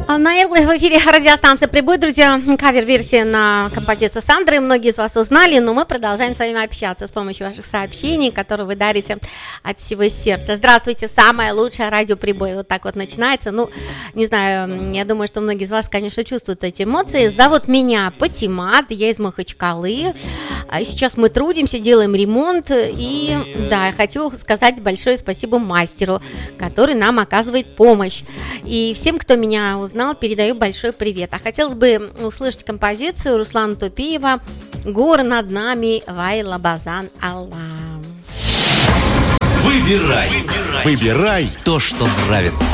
В эфире радиостанция «Прибой», друзья, кавер-версия на композицию Сандры. Многие из вас узнали, но мы продолжаем с вами общаться с помощью ваших сообщений, которые вы дарите от всего сердца. Здравствуйте, самое лучшее радио «Прибой». Вот так вот начинается. Ну, не знаю, я думаю, что многие из вас, конечно, чувствуют эти эмоции. Зовут меня Патимат, я из Махачкалы. Сейчас мы трудимся, делаем ремонт. И да, я хочу сказать большое спасибо мастеру, который нам оказывает помощь. И всем, кто меня узнал, передаю большой привет. А хотелось бы услышать композицию Руслана Тупиева «Горы над нами, вай лабазан Аллах». Выбирай то, что нравится.